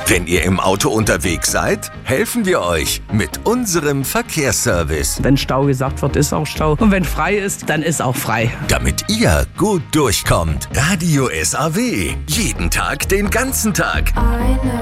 Wenn ihr im Auto unterwegs seid, helfen wir euch mit unserem Verkehrsservice. Wenn Stau gesagt wird, ist auch Stau. Und wenn frei ist, dann ist auch frei. Damit ihr gut durchkommt. Radio SAW. Jeden Tag, den ganzen Tag. Eine